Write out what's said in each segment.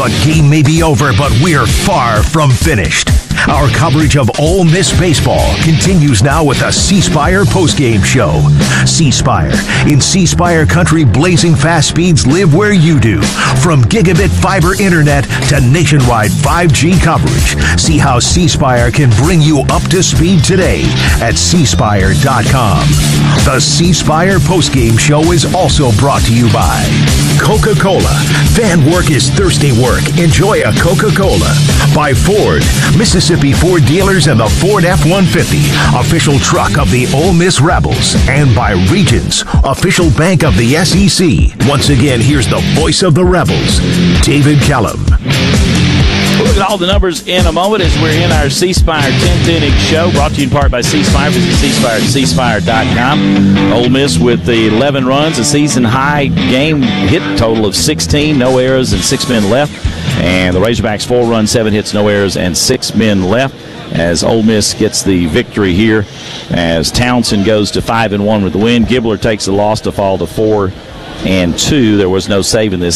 The game may be over, but we're far from finished. Our coverage of Ole Miss baseball continues now with the C Spire postgame show. C Spire. In C Spire country, blazing fast speeds live where you do. From gigabit fiber internet to nationwide 5G coverage. See how C Spire can bring you up to speed today at cspire.com. The C Spire postgame show is also brought to you by Coca-Cola. Fan work is thirsty work. Enjoy a Coca-Cola. By Ford. Mississippi Ford dealers and the Ford F-150, official truck of the Ole Miss Rebels. And by Regions, official bank of the SEC. Once again, here's the voice of the Rebels, David Kellum. We'll look at all the numbers in a moment as we're in our C Spire 10th inning show, brought to you in part by C Spire. Visit C-Spire at cspire.com. Ole Miss with the 11 runs, a season-high game hit total of 16, no errors and 6 men left. And the Razorbacks 4 runs, 7 hits, no errors, and 6 men left as Ole Miss gets the victory here as Townsend goes to 5-1 with the win. Gibbler takes the loss to fall to 4-2. There was no save in this.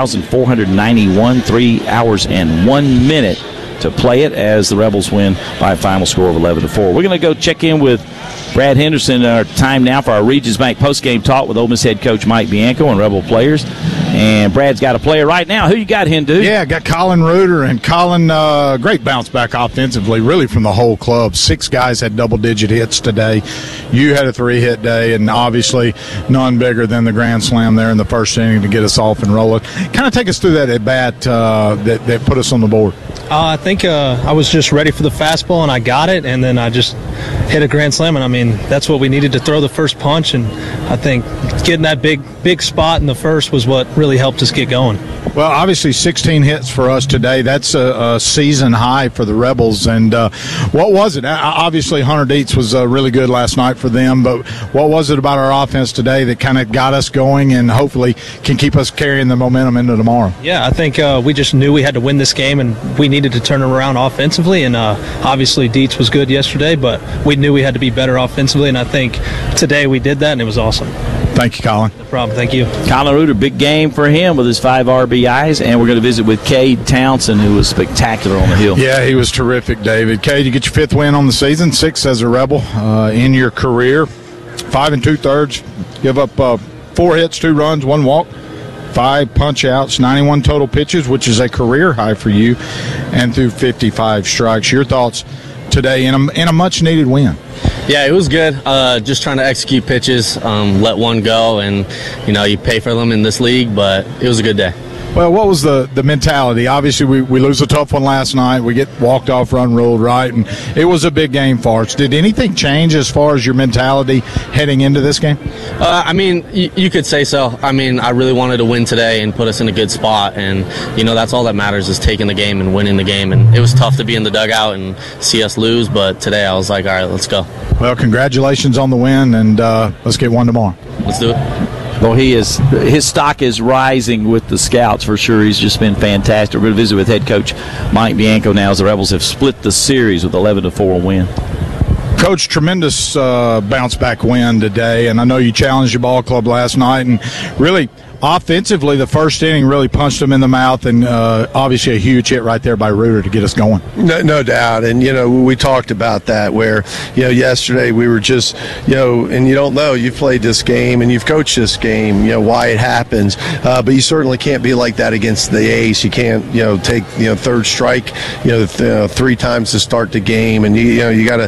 10,491, 3 hours and 1 minute to play it as the Rebels win by a final score of 11-4. We're going to go check in with Brad Henderson. Our time now for our Regions Bank postgame talk with Ole Miss head coach Mike Bianco and Rebel players. And Brad's got a player right now. Who you got, Hindu? Yeah, I got Colin Reuter, and Colin, great bounce back offensively, really from the whole club. 6 guys had double-digit hits today. You had a 3-hit day, and obviously none bigger than the grand slam there in the first inning to get us off and rolling. Kind of take us through that at bat that put us on the board. I think I was just ready for the fastball, and I got it, and then I just hit a grand slam. And, I mean, that's what we needed to throw the first punch, and I think getting that big spot in the first was what really helped us get going. Well, obviously 16 hits for us today. That's a season high for the Rebels. And what was it? Obviously Hunter Dietz was really good last night for them, but what was it about our offense today that kind of got us going and hopefully can keep us carrying the momentum into tomorrow? Yeah, I think we just knew we had to win this game, and we needed to turn it around offensively. And obviously Dietz was good yesterday, but we knew we had to be better offensively, and I think today we did that, and it was awesome. Thank you, Colin. No problem. Thank you. Colin Reuter, big game for him with his 5 RBIs, and we're going to visit with Cade Townsend, who was spectacular on the hill. Yeah, he was terrific, David. Cade, you get your 5th win on the season, 6th as a Rebel in your career. 5 2/3, give up 4 hits, 2 runs, 1 walk, 5 punch-outs, 91 total pitches, which is a career high for you, and through 55 strikes. Your thoughts today in a much-needed win? Yeah, it was good. Just trying to execute pitches, let one go, and, you pay for them in this league, but it was a good day. Well, what was the mentality? Obviously, we lose a tough one last night. We get walked off, run ruled, right? And it was a big game for us. Did anything change as far as your mentality heading into this game? I mean, you could say so. I mean, I really wanted to win today and put us in a good spot. And, that's all that matters is taking the game and winning the game. And it was tough to be in the dugout and see us lose. But today I was like, all right, let's go. Well, congratulations on the win. And let's get one tomorrow. Let's do it. Well, his stock is rising with the scouts for sure. He's just been fantastic. We're going to visit with head coach Mike Bianco now as the Rebels have split the series with 11-4 win. Coach, tremendous bounce-back win today, and I know you challenged your ball club last night, and really offensively, the first inning really punched them in the mouth, and obviously a huge hit right there by Reuter to get us going. No doubt, and we talked about that where yesterday we were just and you don't know, you've played this game and you've coached this game, why it happens, but you certainly can't be like that against the ace. You can't take third strike 3 times to start the game, and you got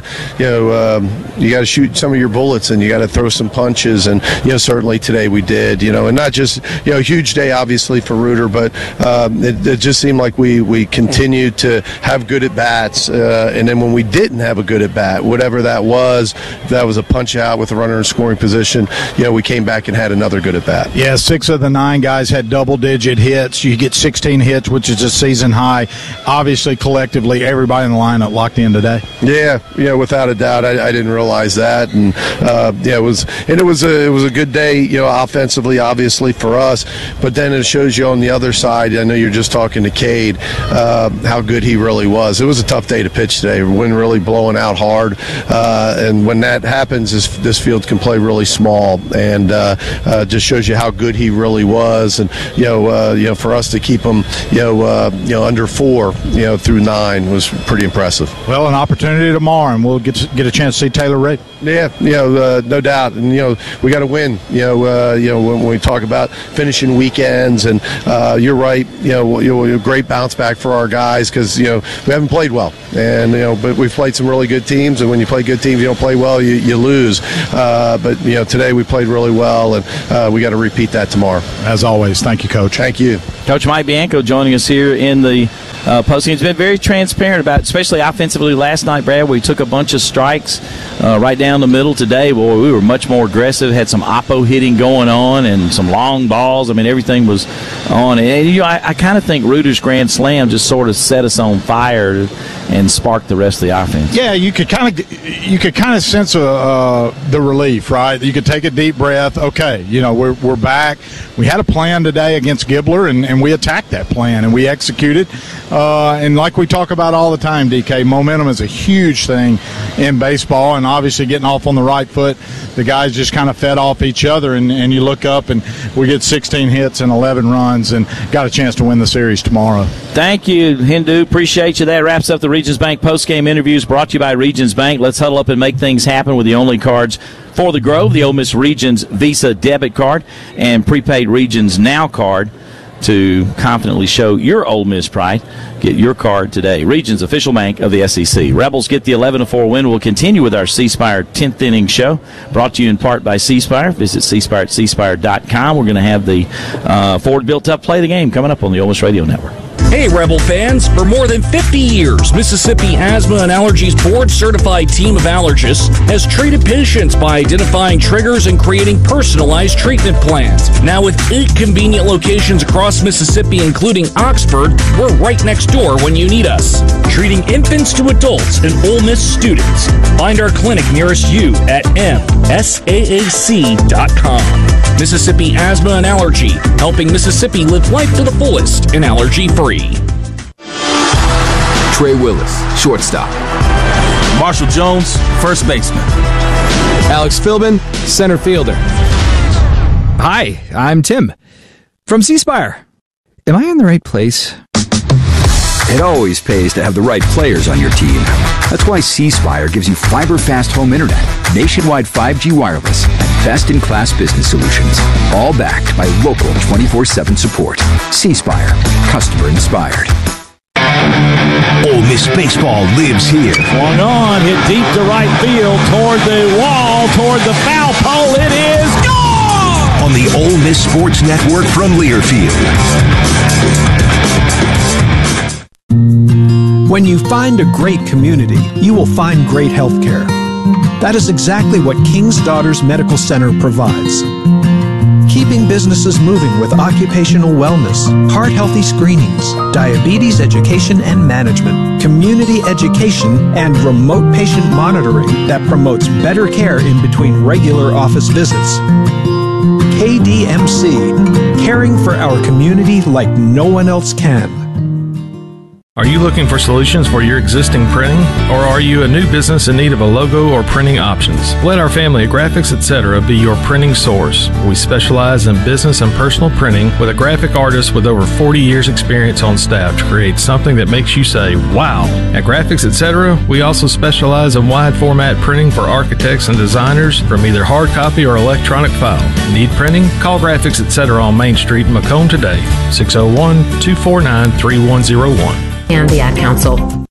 to shoot some of your bullets and you got to throw some punches, and certainly today we did, and not just huge day obviously for Reuter, but it just seemed like we continued to have good at bats, and then when we didn't have a good at bat, whatever that was a punch out with a runner in scoring position, we came back and had another good at bat. Yeah, 6 of the 9 guys had double-digit hits. You get 16 hits, which is a season high. Obviously, collectively, everybody in the lineup locked in today. Yeah, without a doubt. I didn't realize that, and it was a good day, offensively, obviously for for us. But then it shows you on the other side, I know you're just talking to Cade, how good he really was. It was a tough day to pitch today. Wind really blowing out hard. And when that happens, this field can play really small, and just shows you how good he really was. And for us to keep him under 4 through 9 was pretty impressive. Well, an opportunity tomorrow, and we'll get a chance to see Taylor Reed. Yeah, no doubt. And we got to win. When we talk about finishing weekends, and you're right. A great bounce back for our guys, because we haven't played well, and but we've played some really good teams. And when you play good teams, you don't play well, you lose. But today we played really well, and we got to repeat that tomorrow. As always, thank you, Coach. Thank you, Coach Mike Bianco, joining us here in the postgame. He's been very transparent about, especially offensively last night, Brad, where he took a bunch of strikes right down the middle. Today, boy, we were much more aggressive, had some oppo hitting going on and some long balls. I mean, everything was on. And I kind of think Reuter's grand slam just sort of set us on fire and sparked the rest of the offense. Yeah, you could kind of sense the relief, right? You could take a deep breath. Okay, we're back. We had a plan today against Gibbler, and we attacked that plan, and we executed. And like we talk about all the time, DK, momentum is a huge thing in baseball, and obviously getting off on the right foot, the guys just kind of fed off each other, and you look up, and we get 16 hits and 11 runs, and got a chance to win the series tomorrow. Thank you, Hindu. Appreciate you. That wraps up the Regions Bank postgame interviews brought to you by Regions Bank. Let's huddle up and make things happen with the only cards for the Grove, the Ole Miss Regions Visa debit card and prepaid Regions Now card to confidently show your Ole Miss pride. Get your card today. Regions, official bank of the SEC. Rebels get the 11-4 win. We'll continue with our C Spire 10th inning show, brought to you in part by C Spire. Visit C Spire at cspire.com. We're going to have the Ford Built Up Play the Game coming up on the Ole Miss Radio Network. Hey, Rebel fans. For more than 50 years, Mississippi Asthma and Allergies board-certified team of allergists has treated patients by identifying triggers and creating personalized treatment plans. Now with 8 convenient locations across Mississippi, including Oxford, we're right next door when you need us. Treating infants to adults and Ole Miss students. Find our clinic nearest you at msaac.com. Mississippi Asthma and Allergy, helping Mississippi live life to the fullest and allergy-free. Trey Willis, shortstop. Marshall Jones, first baseman. Alex Philbin, center fielder. Hi, I'm Tim from C Spire. Am I in the right place? It always pays to have the right players on your team. That's why C Spire gives you fiber-fast home internet, nationwide 5G wireless, and best-in-class business solutions, all backed by local 24/7 support. C Spire, customer inspired. Ole Miss baseball lives here. Swung on, hit deep to right field, toward the wall, toward the foul pole. It is gone! On the Ole Miss Sports Network from Learfield. When you find a great community, you will find great health care. That is exactly what King's Daughters Medical Center provides. Keeping businesses moving with occupational wellness, heart-healthy screenings, diabetes education and management, community education, and remote patient monitoring that promotes better care in between regular office visits. KDMC, caring for our community like no one else can. Are you looking for solutions for your existing printing? Or are you a new business in need of a logo or printing options? Let our family at Graphics Etc. be your printing source. We specialize in business and personal printing with a graphic artist with over 40 years experience on staff to create something that makes you say, wow. At Graphics Etc., we also specialize in wide format printing for architects and designers from either hard copy or electronic file. Need printing? Call Graphics Etc. on Main Street in Macomb today, 601-249-3101. And the Ad Council.